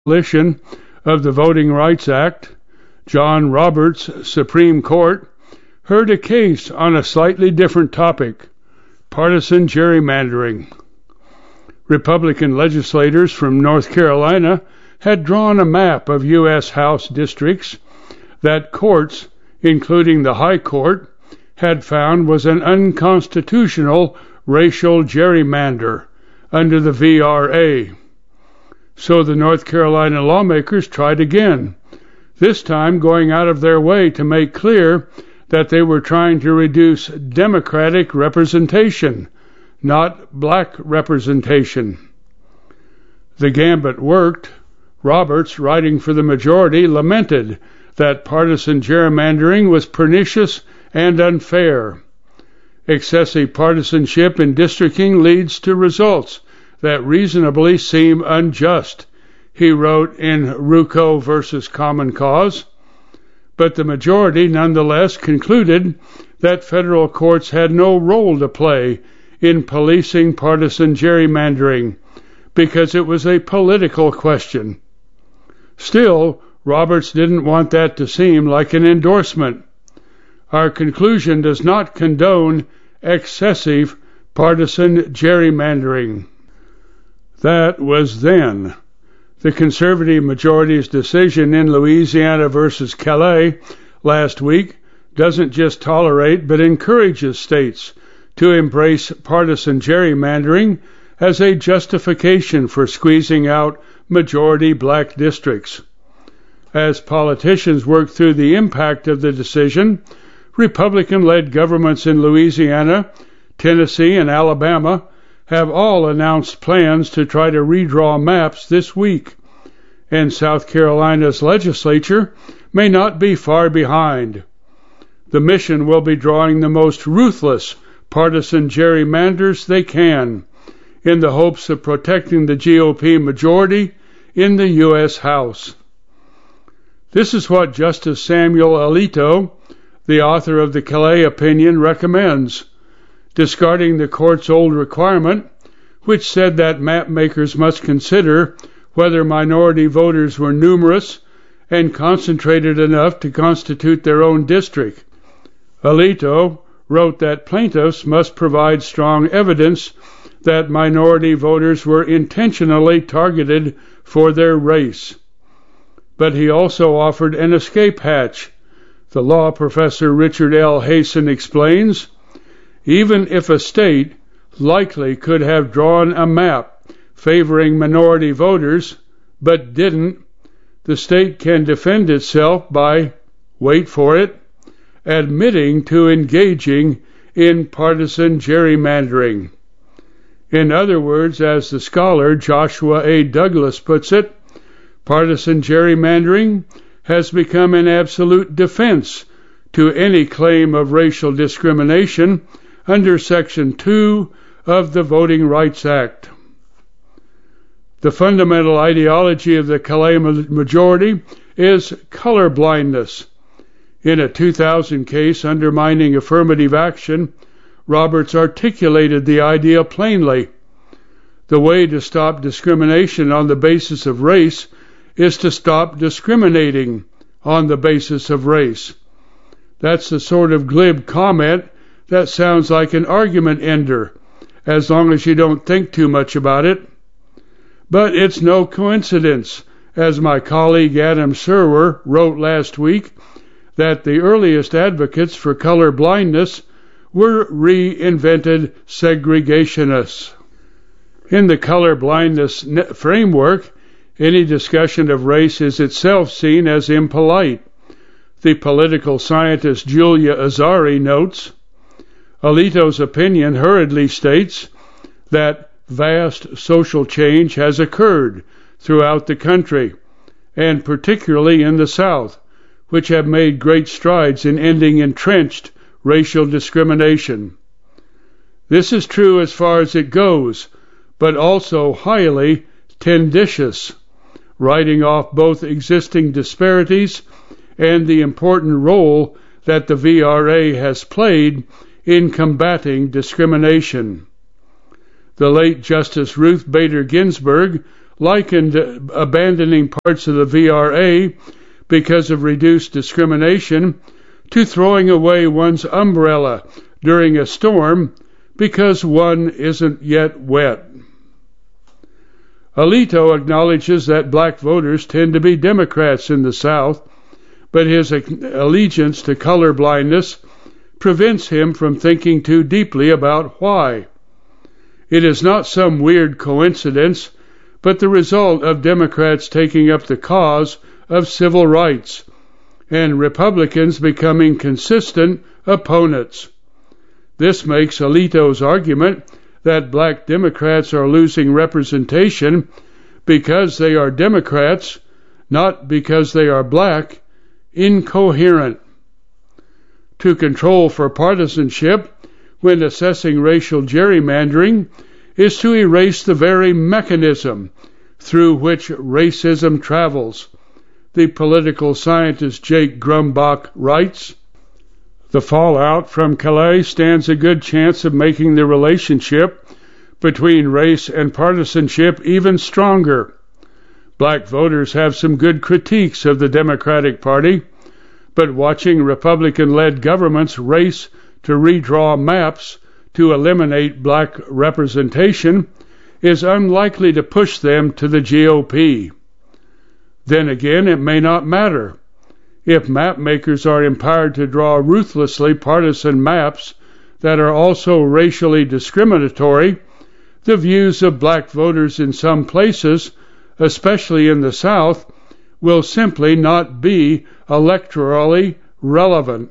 abolition of the Voting Rights Act, John Roberts' Supreme Court heard a case on a slightly different topic: partisan gerrymandering. Republican legislators from North Carolina had drawn a map of U.S. House districts that courts, including the High Court, had found was an unconstitutional racial gerrymander under the VRA. So the North Carolina lawmakers tried again, this time going out of their way to make clear that they were trying to reduce Democratic representation, not black representation. The gambit worked. Roberts, writing for the majority, lamented that partisan gerrymandering was pernicious and unfair. Excessive partisanship in districting leads to results that reasonably seem unjust, he wrote in Rucco versus Common Cause. But the majority nonetheless concluded that federal courts had no role to play in policing partisan gerrymandering because it was a political question. Still, Roberts didn't want that to seem like an endorsement. Our conclusion does not condone excessive partisan gerrymandering. That was then. The conservative majority's decision in Louisiana versus Calais last week doesn't just tolerate but encourages states to embrace partisan gerrymandering as a justification for squeezing out majority black districts. As politicians work through the impact of the decision, Republican-led governments in Louisiana, Tennessee, and Alabama have all announced plans to try to redraw maps this week, and South Carolina's legislature may not be far behind. The mission will be drawing the most ruthless partisan gerrymanders they can, in the hopes of protecting the GOP majority in the U.S. House. This is what Justice Samuel Alito, the author of the Calais opinion, recommends: discarding the court's old requirement, which said that map makers must consider whether minority voters were numerous and concentrated enough to constitute their own district. Alito wrote that plaintiffs must provide strong evidence that minority voters were intentionally targeted for their race. But he also offered an escape hatch. The law professor Richard L. Hasen explains, even if a state likely could have drawn a map favoring minority voters, but didn't, the state can defend itself by, wait for it, admitting to engaging in partisan gerrymandering. In other words, as the scholar Joshua A. Douglas puts it, partisan gerrymandering has become an absolute defense to any claim of racial discrimination under Section 2 of the Voting Rights Act. The fundamental ideology of the Calais majority is colorblindness. In a 2000 case undermining affirmative action, Roberts articulated the idea plainly. The way to stop discrimination on the basis of race is to stop discriminating on the basis of race. That's the sort of glib comment that sounds like an argument ender, as long as you don't think too much about it. But it's no coincidence, as my colleague Adam Serwer wrote last week, that the earliest advocates for color blindness were reinvented segregationists. In the color blindness framework, any discussion of race is itself seen as impolite. The political scientist Julia Azari notes, Alito's opinion hurriedly states that vast social change has occurred throughout the country, and particularly in the South, which have made great strides in ending entrenched racial discrimination. This is true as far as it goes, but also highly tenditious, writing off both existing disparities and the important role that the VRA has played in combating discrimination. The late Justice Ruth Bader Ginsburg likened abandoning parts of the VRA because of reduced discrimination to throwing away one's umbrella during a storm because one isn't yet wet. Alito acknowledges that black voters tend to be Democrats in the South, but his allegiance to color blindness prevents him from thinking too deeply about why. It is not some weird coincidence, but the result of Democrats taking up the cause of civil rights and Republicans becoming consistent opponents. This makes Alito's argument that black Democrats are losing representation because they are Democrats, not because they are black, incoherent. To control for partisanship when assessing racial gerrymandering is to erase the very mechanism through which racism travels. The political scientist Jake Grumbach writes, "The fallout from Calais stands a good chance of making the relationship between race and partisanship even stronger. Black voters have some good critiques of the Democratic Party, but watching Republican-led governments race to redraw maps to eliminate black representation is unlikely to push them to the GOP. Then again, it may not matter. If map makers are empowered to draw ruthlessly partisan maps that are also racially discriminatory, the views of black voters in some places, especially in the South, will simply not be electorally relevant."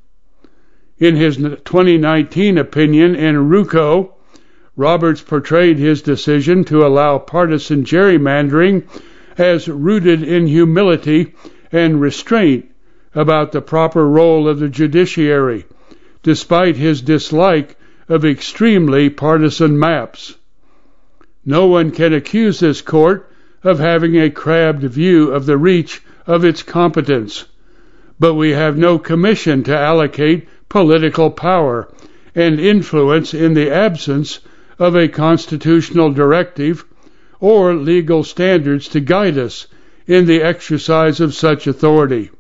In his 2019 opinion in Ruco, Roberts portrayed his decision to allow partisan gerrymandering as rooted in humility and restraint about the proper role of the judiciary, despite his dislike of extremely partisan maps. No one can accuse this court of having a crabbed view of the reach of its competence, but we have no commission to allocate political power and influence in the absence of a constitutional directive or legal standards to guide us in the exercise of such authority.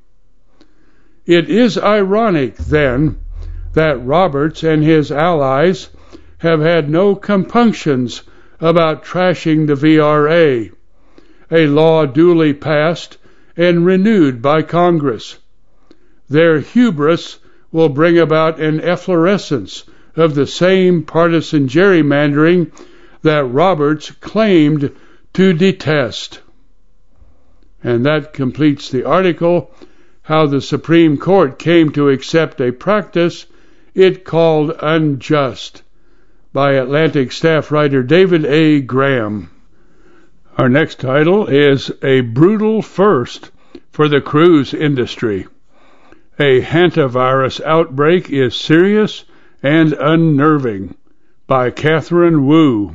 It is ironic, then, that Roberts and his allies have had no compunctions about trashing the VRA, a law duly passed and renewed by Congress. Their hubris will bring about an efflorescence of the same partisan gerrymandering that Roberts claimed to detest. And that completes the article, How the Supreme Court Came to Accept a Practice It Called Unjust, by Atlantic staff writer David A. Graham. Our next title is A Brutal First for the Cruise Industry. A hantavirus outbreak is serious and unnerving, by Catherine Wu.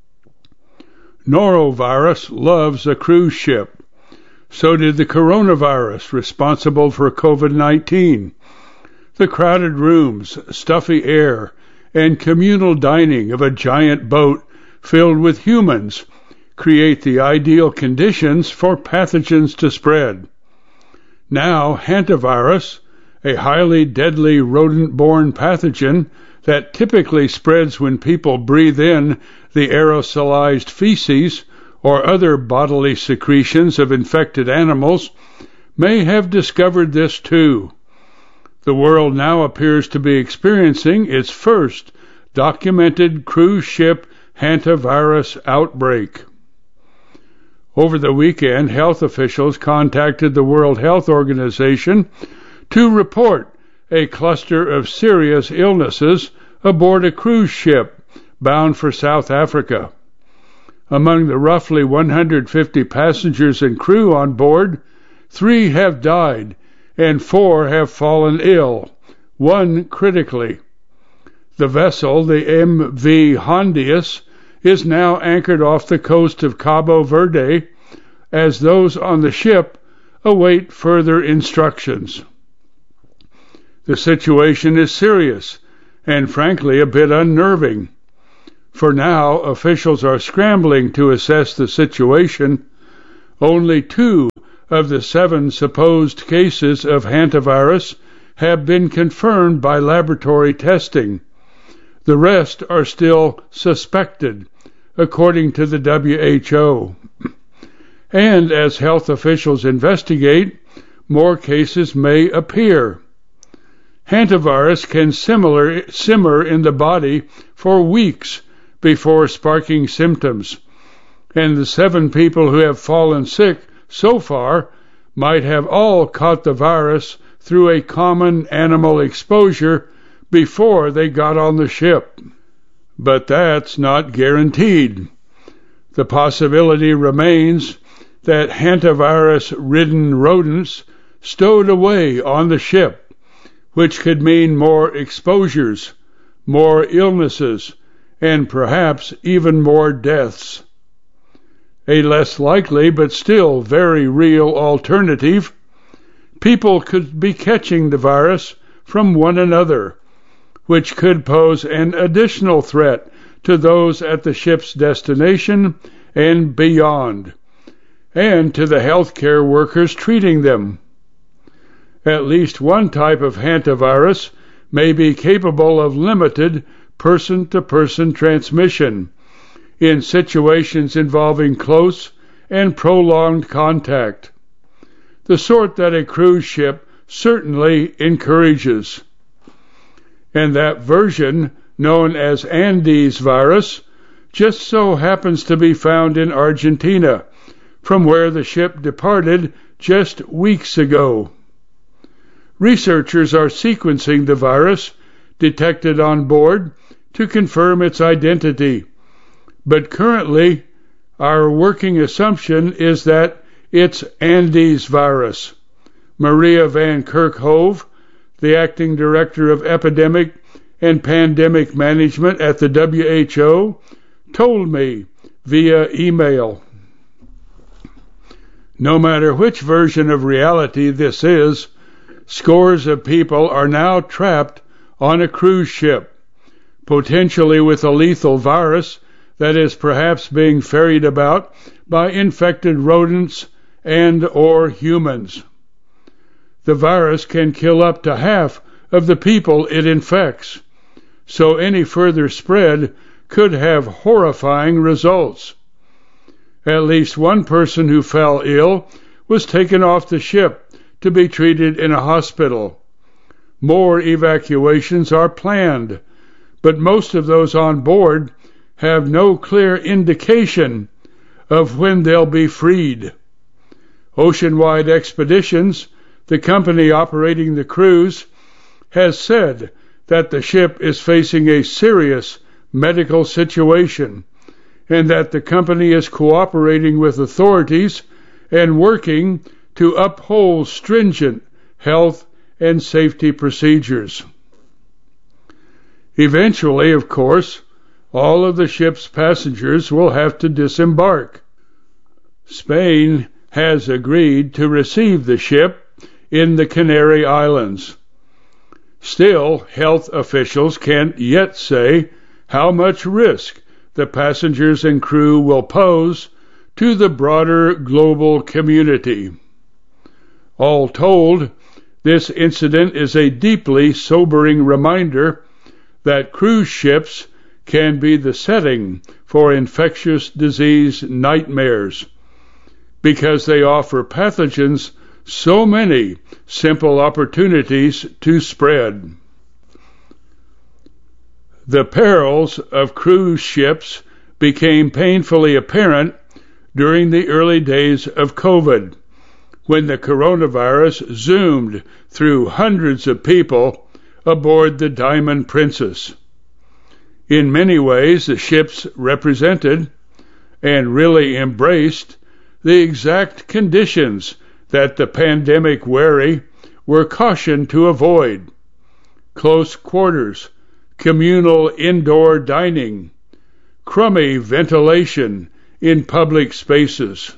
Norovirus loves a cruise ship. So did the coronavirus responsible for COVID-19. The crowded rooms, stuffy air, and communal dining of a giant boat filled with humans create the ideal conditions for pathogens to spread. Now, hantavirus, a highly deadly rodent-borne pathogen that typically spreads when people breathe in the aerosolized feces or other bodily secretions of infected animals, may have discovered this too. The world now appears to be experiencing its first documented cruise ship hantavirus outbreak. Over the weekend, health officials contacted the World Health Organization to report a cluster of serious illnesses aboard a cruise ship bound for South Africa. Among the roughly 150 passengers and crew on board, 3 have died and 4 have fallen ill, 1 critically. The vessel, the MV Hondius, is now anchored off the coast of Cabo Verde as those on the ship await further instructions. The situation is serious and frankly a bit unnerving. For now, officials are scrambling to assess the situation. Only 2 of the 7 supposed cases of hantavirus have been confirmed by laboratory testing. The rest are still suspected, according to the WHO. And as health officials investigate, more cases may appear. Hantavirus can simmer in the body for weeks before sparking symptoms, and the 7 people who have fallen sick so far might have all caught the virus through a common animal exposure before they got on the ship. But that's not guaranteed. The possibility remains that hantavirus-ridden rodents stowed away on the ship, which could mean more exposures, more illnesses, and perhaps even more deaths. A less likely but still very real alternative: people could be catching the virus from one another, which could pose an additional threat to those at the ship's destination and beyond, and to the healthcare workers treating them. At least one type of hantavirus may be capable of limited person-to-person transmission in situations involving close and prolonged contact, the sort that a cruise ship certainly encourages. And that version, known as Andes virus, just so happens to be found in Argentina, from where the ship departed just weeks ago. Researchers are sequencing the virus detected on board to confirm its identity, but currently our working assumption is that it's Andes virus. Maria Van Kerkhove, the acting director of epidemic and pandemic management at the WHO, told me via email. No matter which version of reality this is, scores of people are now trapped on a cruise ship, potentially with a lethal virus that is perhaps being ferried about by infected rodents and or humans. The virus can kill up to half of the people it infects, so any further spread could have horrifying results. At least one person who fell ill was taken off the ship to be treated in a hospital. More evacuations are planned, but most of those on board have no clear indication of when they'll be freed. Oceanwide Expeditions, the company operating the cruise, has said that the ship is facing a serious medical situation and that the company is cooperating with authorities and working to uphold stringent health and safety procedures. Eventually, of course, all of the ship's passengers will have to disembark. Spain has agreed to receive the ship in the Canary Islands. Still, health officials can't yet say how much risk the passengers and crew will pose to the broader global community. All told, this incident is a deeply sobering reminder that cruise ships can be the setting for infectious disease nightmares, because they offer pathogens so many simple opportunities to spread. The perils of cruise ships became painfully apparent during the early days of COVID, when the coronavirus zoomed through hundreds of people aboard the Diamond Princess. In many ways, the ships represented, and really embraced, the exact conditions that the pandemic wary were cautioned to avoid: close quarters, communal indoor dining, crummy ventilation in public spaces.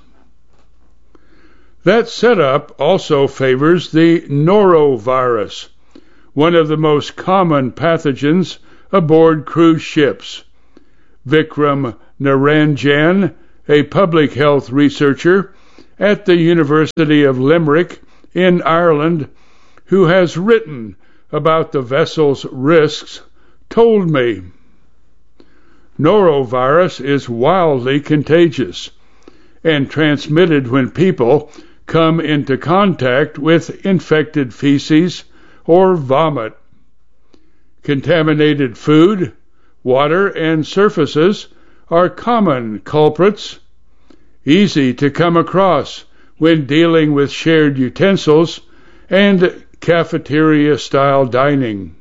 That setup also favors the norovirus, one of the most common pathogens aboard cruise ships, Vikram Naranjan, a public health researcher at the University of Limerick in Ireland, who has written about the vessel's risks, told me, "Norovirus is wildly contagious and transmitted when people come into contact with infected feces or vomit. Contaminated food, water, and surfaces are common culprits, easy to come across when dealing with shared utensils and cafeteria-style dining.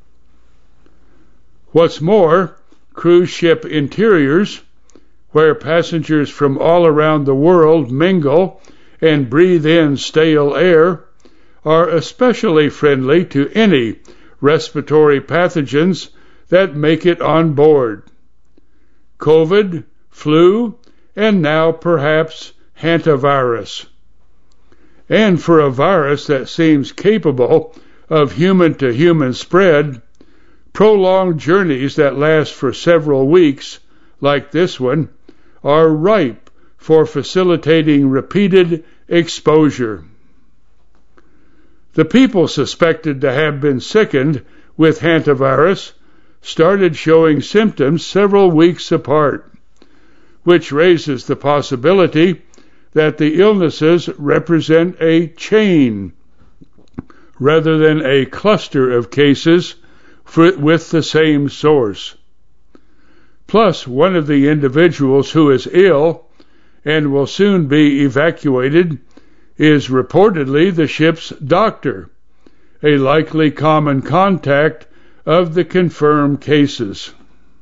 What's more, cruise ship interiors, where passengers from all around the world mingle and breathe in stale air, are especially friendly to any respiratory pathogens that make it on board. COVID, flu, and now perhaps hantavirus. And for a virus that seems capable of human-to-human spread, prolonged journeys that last for several weeks, like this one, are ripe for facilitating repeated exposure. The people suspected to have been sickened with hantavirus started showing symptoms several weeks apart, which raises the possibility that the illnesses represent a chain rather than a cluster of cases with the same source. Plus, one of the individuals who is ill and will soon be evacuated is reportedly the ship's doctor, a likely common contact of the confirmed cases.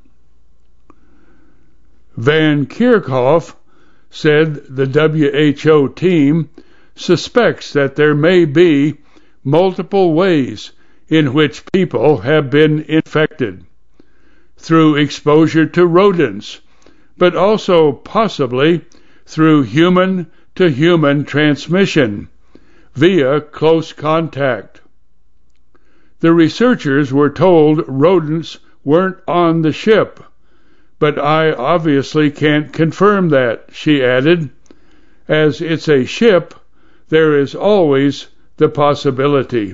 Van Kerkhove said the WHO team suspects that there may be multiple ways in which people have been infected, through exposure to rodents, but also possibly through human-to-human transmission via close contact. The researchers were told rodents weren't on the ship, but I obviously can't confirm that, she added. As it's a ship, there is always the possibility.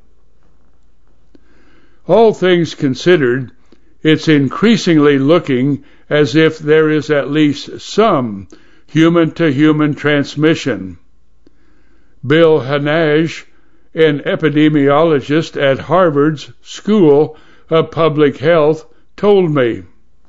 All things considered, it's increasingly looking as if there is at least some human-to-human transmission. Bill Hanage, an epidemiologist at Harvard's School of Public Health, told me.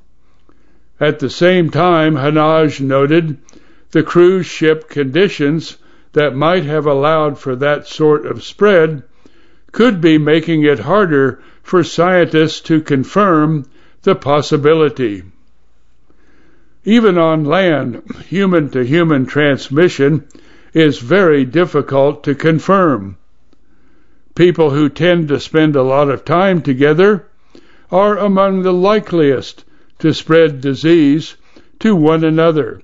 At the same time, Hanage noted the cruise ship conditions that might have allowed for that sort of spread could be making it harder for scientists to confirm the possibility. Even on land, human-to-human transmission is very difficult to confirm. People who tend to spend a lot of time together are among the likeliest to spread disease to one another.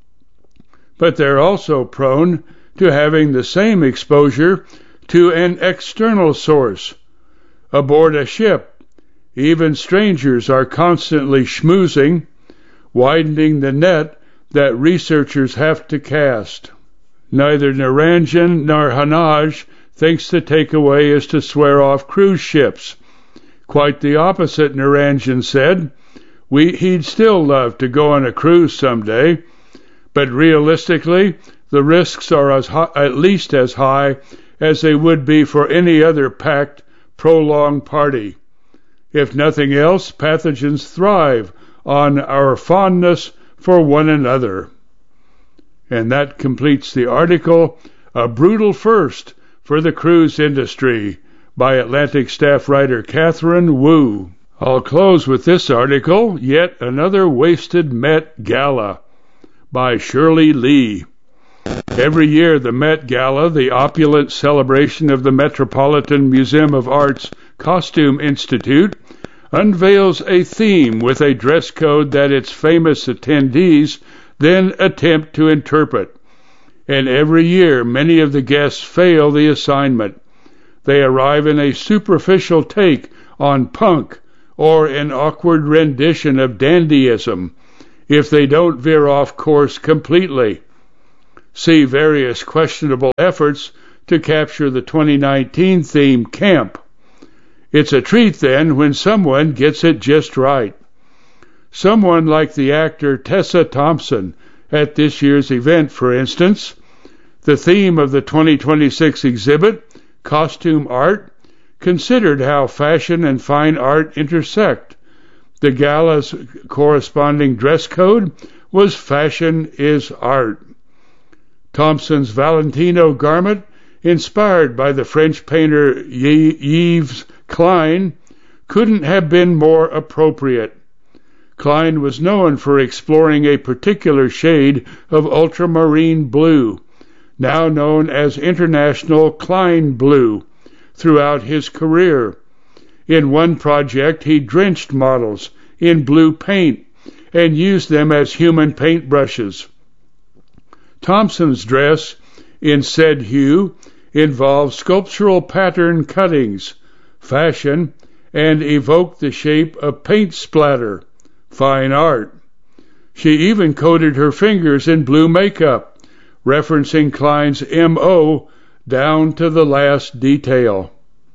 But they're also prone to having the same exposure to an external source. Aboard a ship, even strangers are constantly schmoozing, widening the net that researchers have to cast. Neither Naranjan nor Hanage thinks the takeaway is to swear off cruise ships. Quite the opposite, Naranjan said. He'd still love to go on a cruise someday, but realistically, the risks are at least as high as they would be for any other packed, prolonged party. If nothing else, pathogens thrive on our fondness for one another. And that completes the article, A Brutal First for the Cruise Industry, by Atlantic staff writer Catherine Wu. I'll close with this article, Yet Another Wasted Met Gala, by Shirley Lee. Every year, the Met Gala, the opulent celebration of the Metropolitan Museum of Art's Costume Institute, unveils a theme with a dress code that its famous attendees then attempt to interpret. And every year, many of the guests fail the assignment. They arrive in a superficial take on punk or an awkward rendition of dandyism if they don't veer off course completely. See various questionable efforts to capture the 2019 theme Camp. It's a treat then when someone gets it just right. Someone like the actor Tessa Thompson at this year's event, for instance. The theme of the 2026 exhibit, Costume Art, considered how fashion and fine art intersect. The gala's corresponding dress code was Fashion is Art. Thompson's Valentino garment, inspired by the French painter Yves Klein, couldn't have been more appropriate. Klein was known for exploring a particular shade of ultramarine blue, now known as International Klein Blue, throughout his career. In one project, he drenched models in blue paint and used them as human paintbrushes. Thompson's dress, in said hue, involved sculptural pattern cuttings, fashion, and evoked the shape of paint splatter, fine art. She even coated her fingers in blue makeup, referencing Klein's M.O. down to the last detail.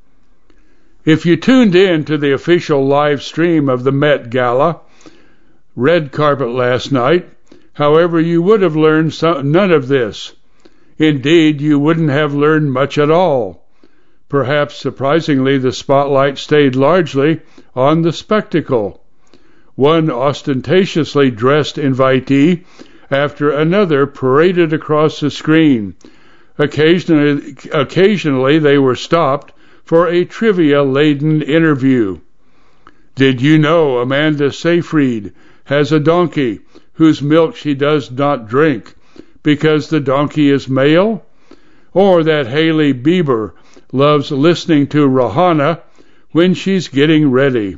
If you tuned in to the official live stream of the Met Gala red carpet last night, however, you would have learned none of this. Indeed, you wouldn't have learned much at all. Perhaps surprisingly, the spotlight stayed largely on the spectacle. One ostentatiously dressed invitee after another paraded across the screen. Occasionally they were stopped for a trivia-laden interview. Did you know Amanda Seyfried has a donkey whose milk she does not drink because the donkey is male? Or that Hailey Bieber loves listening to Rihanna when she's getting ready?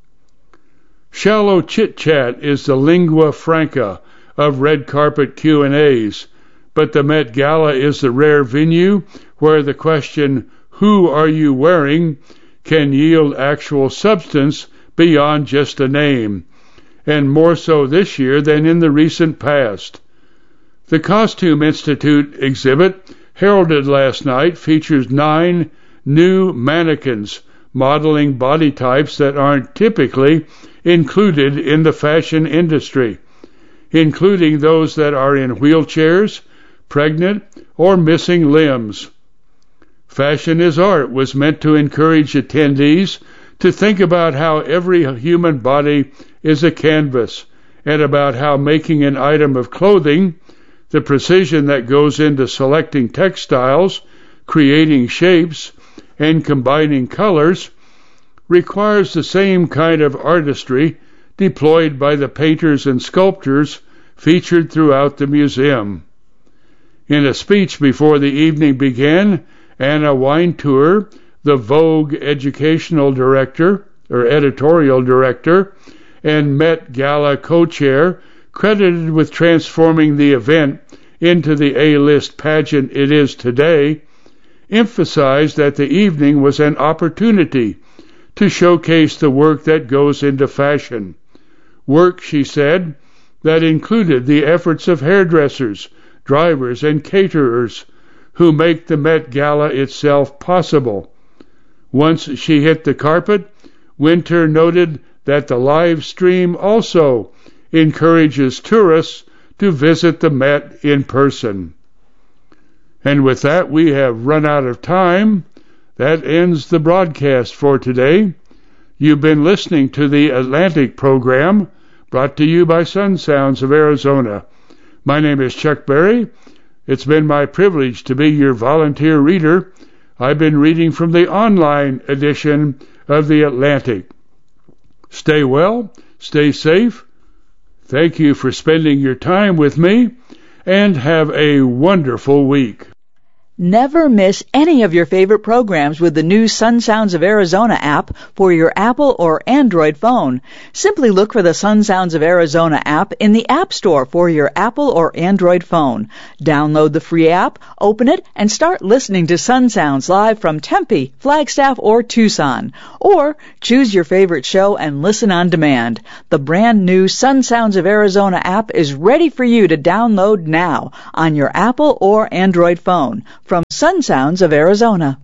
Shallow chit-chat is the lingua franca of red carpet Q&As, but the Met Gala is the rare venue where the question, "Who are you wearing?" can yield actual substance beyond just a name, and more so this year than in the recent past. The Costume Institute exhibit, heralded last night, features 9 new mannequins modeling body types that aren't typically included in the fashion industry, including those that are in wheelchairs, pregnant, or missing limbs. Fashion is Art was meant to encourage attendees to think about how every human body is a canvas, and about how making an item of clothing, the precision that goes into selecting textiles, creating shapes, and combining colors, requires the same kind of artistry deployed by the painters and sculptors featured throughout the museum. In a speech before the evening began, Anna Wintour, the Vogue editorial director, and Met Gala co-chair, credited with transforming the event into the A-list pageant it is today, emphasized that the evening was an opportunity to showcase the work that goes into fashion. Work, she said, that included the efforts of hairdressers, drivers, and caterers who make the Met Gala itself possible. Once she hit the carpet, Winter noted that the live stream also encourages tourists to visit the Met in person. And with that, we have run out of time. That ends the broadcast for today. You've been listening to the Atlantic program, brought to you by Sun Sounds of Arizona. My name is Chuck Berry. It's been my privilege to be your volunteer reader. I've been reading from the online edition of the Atlantic. Stay well, stay safe. Thank you for spending your time with me, and have a wonderful week. Never miss any of your favorite programs with the new Sun Sounds of Arizona app for your Apple or Android phone. Simply look for the Sun Sounds of Arizona app in the App Store for your Apple or Android phone. Download the free app, open it, and start listening to Sun Sounds live from Tempe, Flagstaff, or Tucson. Or choose your favorite show and listen on demand. The brand new Sun Sounds of Arizona app is ready for you to download now on your Apple or Android phone. From Sun Sounds of Arizona.